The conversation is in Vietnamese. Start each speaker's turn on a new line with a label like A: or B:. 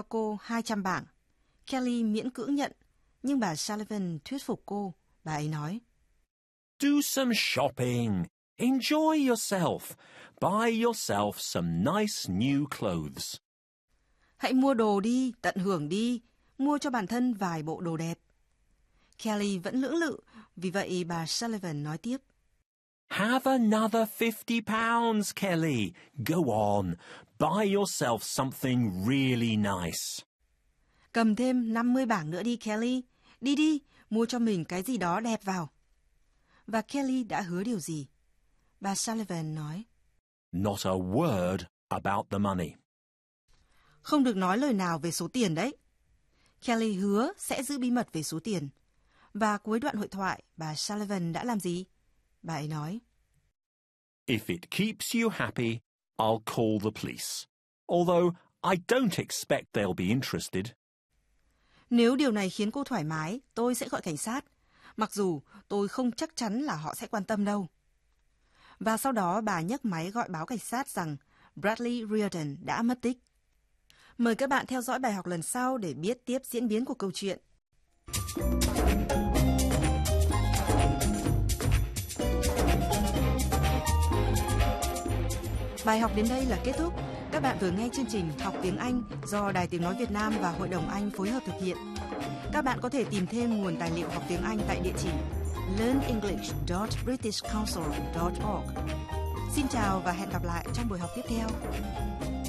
A: cô 200 bảng. Kelly miễn cưỡng nhận, nhưng bà Sullivan thuyết phục cô. Bà ấy nói,
B: Do some shopping. Enjoy yourself. Buy yourself some nice new clothes.
A: hãy mua đồ đi, tận hưởng đi, mua cho bản thân vài bộ đồ đẹp. Kelly vẫn lưỡng lự, vì vậy bà Sullivan nói tiếp.
B: Have another £50, Kelly. Go on. Buy yourself something really nice.
A: Cầm thêm 50 bảng nữa đi Kelly. Đi đi, mua cho mình cái gì đó đẹp vào. Và Kelly đã hứa điều gì? Bà Sullivan nói.
B: Not a word about the money.
A: Không được nói lời nào về số tiền đấy. Kelly hứa sẽ giữ bí mật về số tiền. Và cuối đoạn hội thoại, bà Sullivan đã làm gì? Bà ấy nói.
B: If it keeps you happy, I'll call the police. Although I don't expect they'll be interested.
A: Nếu điều này khiến cô thoải mái, tôi sẽ gọi cảnh sát. Mặc dù tôi không chắc chắn là họ sẽ quan tâm đâu. Và sau đó bà nhấc máy gọi báo cảnh sát rằng Bradley Reardon đã mất tích. Mời các bạn theo dõi bài học lần sau để biết tiếp diễn biến của câu chuyện. Bài học đến đây là kết thúc. Các bạn vừa nghe chương trình Học tiếng Anh do Đài Tiếng Nói Việt Nam và Hội đồng Anh phối hợp thực hiện. Các bạn có thể tìm thêm nguồn tài liệu học tiếng Anh tại địa chỉ learnenglish.britishcouncil.org. Xin chào và hẹn gặp lại trong buổi học tiếp theo.